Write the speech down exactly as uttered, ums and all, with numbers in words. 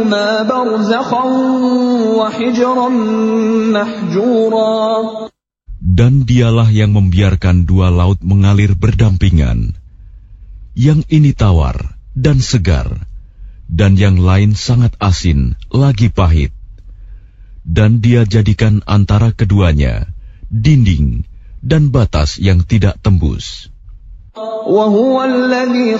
Dan dialah yang membiarkan dua laut mengalir berdampingan, yang ini tawar dan segar, dan yang lain sangat asin lagi pahit. Dan dia jadikan antara keduanya dinding dan batas yang tidak tembus. وهو الذي